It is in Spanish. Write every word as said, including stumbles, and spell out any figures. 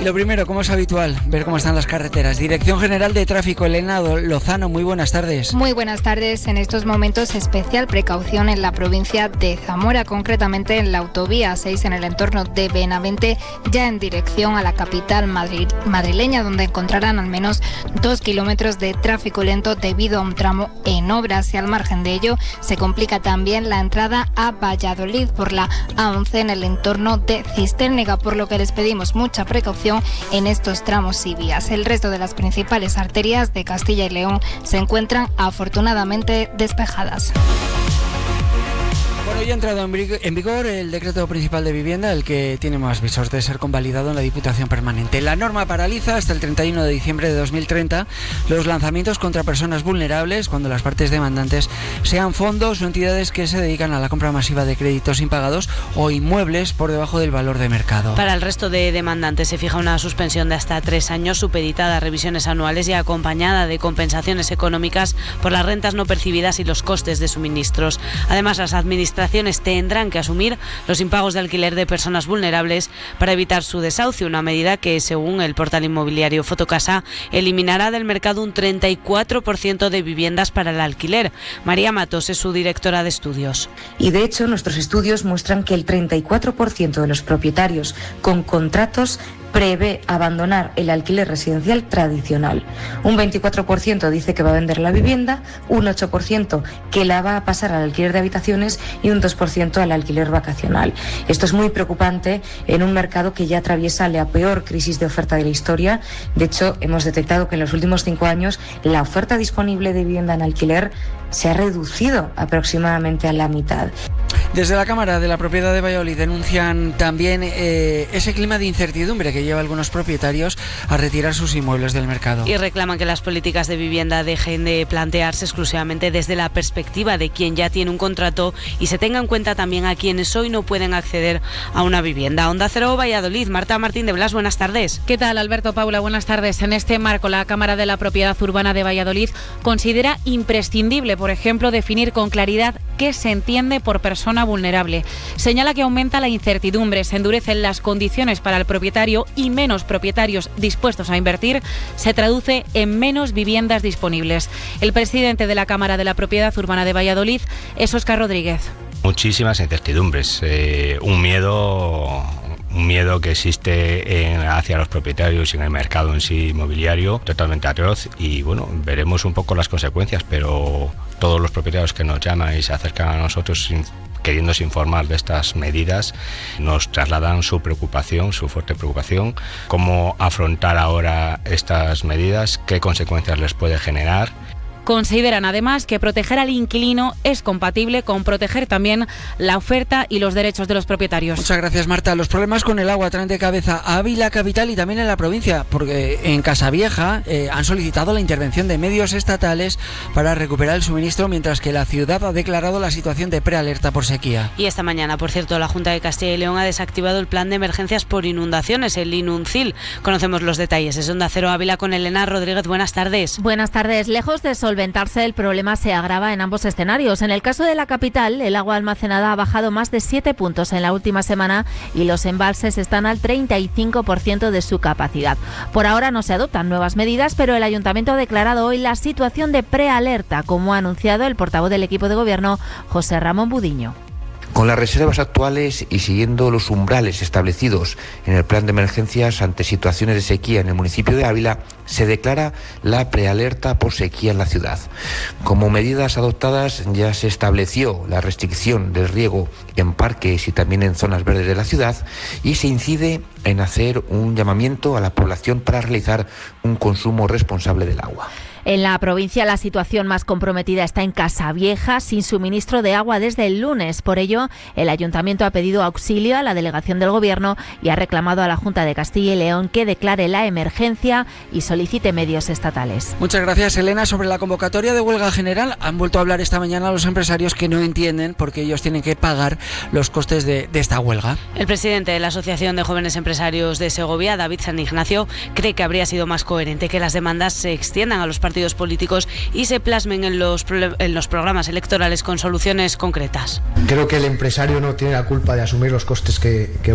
lo primero, como es habitual, ver cómo están las carreteras. Dirección General de Tráfico, Elena Lozano, muy buenas tardes. Muy buenas tardes. En estos momentos, especial precaución en la provincia de Zamora, concretamente en la autovía seis en el entorno de Benavente, ya en dirección a la capital madri- madrileña, donde encontrarán al menos dos kilómetros de tráfico lento debido a un tramo en obras. Y al margen de ello, se complica también la entrada a Valladolid por la A once en el entorno de Cistérnega, por lo que les pedimos mucha precaución en estos tramos y vías. El resto de las principales arterias de Castilla y León se encuentran afortunadamente despejadas. Bueno, ya ha entrado en vigor el decreto principal de vivienda, el que tiene más visos de ser convalidado en la Diputación Permanente. La norma paraliza hasta el treinta y uno de diciembre de dos mil treinta los lanzamientos contra personas vulnerables cuando las partes demandantes sean fondos o entidades que se dedican a la compra masiva de créditos impagados o inmuebles por debajo del valor de mercado. Para el resto de demandantes se fija una suspensión de hasta tres años supeditada a revisiones anuales y acompañada de compensaciones económicas por las rentas no percibidas y los costes de suministros. Además, las administraciones tendrán que asumir los impagos de alquiler de personas vulnerables para evitar su desahucio, una medida que, según el portal inmobiliario Fotocasa, eliminará del mercado un treinta y cuatro por ciento de viviendas para el alquiler. María Matos es su directora de estudios. Y de hecho, nuestros estudios muestran que el treinta y cuatro por ciento de los propietarios con contratos prevé abandonar el alquiler residencial tradicional. Un veinticuatro por ciento dice que va a vender la vivienda, un ocho por ciento que la va a pasar al alquiler de habitaciones y un dos por ciento al alquiler vacacional. Esto es muy preocupante en un mercado que ya atraviesa la peor crisis de oferta de la historia. De hecho, hemos detectado que en los últimos cinco años la oferta disponible de vivienda en alquiler se ha reducido aproximadamente a la mitad. Desde la Cámara de la Propiedad de Valladolid denuncian también eh, ese clima de incertidumbre que lleva a algunos propietarios a retirar sus inmuebles del mercado. Y reclaman que las políticas de vivienda dejen de plantearse exclusivamente desde la perspectiva de quien ya tiene un contrato y se tenga en cuenta también a quienes hoy no pueden acceder a una vivienda. Onda Cero Valladolid, Marta Martín de Blas, buenas tardes. ¿Qué tal, Alberto, Paula? Buenas tardes. En este marco, la Cámara de la Propiedad Urbana de Valladolid considera imprescindible, por ejemplo, definir con claridad qué se entiende por persona vulnerable. Señala que aumenta la incertidumbre, se endurecen las condiciones para el propietario y menos propietarios dispuestos a invertir, se traduce en menos viviendas disponibles. El presidente de la Cámara de la Propiedad Urbana de Valladolid es Óscar Rodríguez. Muchísimas incertidumbres, eh, un miedo... Un miedo que existe en, hacia los propietarios y en el mercado en sí inmobiliario totalmente atroz y bueno, veremos un poco las consecuencias, pero todos los propietarios que nos llaman y se acercan a nosotros sin, queriéndose informar de estas medidas nos trasladan su preocupación, su fuerte preocupación, cómo afrontar ahora estas medidas, qué consecuencias les puede generar. Consideran además que proteger al inquilino es compatible con proteger también la oferta y los derechos de los propietarios. Muchas gracias, Marta. Los problemas con el agua traen de cabeza a Ávila capital y también en la provincia, porque en Casavieja eh, han solicitado la intervención de medios estatales para recuperar el suministro, mientras que la ciudad ha declarado la situación de prealerta por sequía. Y esta mañana, por cierto, la Junta de Castilla y León ha desactivado el plan de emergencias por inundaciones, el INUNCIL. Conocemos los detalles. Es Onda Cero Ávila con Elena Rodríguez. Buenas tardes. Buenas tardes. Lejos de sol Solventarse, el problema se agrava en ambos escenarios. En el caso de la capital, el agua almacenada ha bajado más de siete puntos en la última semana y los embalses están al treinta y cinco por ciento de su capacidad. Por ahora no se adoptan nuevas medidas, pero el Ayuntamiento ha declarado hoy la situación de prealerta, como ha anunciado el portavoz del equipo de gobierno, José Ramón Budiño. Con las reservas actuales y siguiendo los umbrales establecidos en el plan de emergencias ante situaciones de sequía en el municipio de Ávila, se declara la prealerta por sequía en la ciudad. Como medidas adoptadas ya se estableció la restricción del riego en parques y también en zonas verdes de la ciudad y se incide en hacer un llamamiento a la población para realizar un consumo responsable del agua. En la provincia la situación más comprometida está en Casavieja, sin suministro de agua desde el lunes. Por ello, el Ayuntamiento ha pedido auxilio a la delegación del Gobierno y ha reclamado a la Junta de Castilla y León que declare la emergencia y solicite medios estatales. Muchas gracias, Elena. Sobre la convocatoria de huelga general, han vuelto a hablar esta mañana los empresarios que no entienden por qué ellos tienen que pagar los costes de, de esta huelga. El presidente de la Asociación de Jóvenes Empresarios de Segovia, David San Ignacio, cree que habría sido más coherente que las demandas se extiendan a los partidos políticos y se plasmen en los, en los programas electorales con soluciones concretas. Creo que el empresario no tiene la culpa de asumir los costes que, que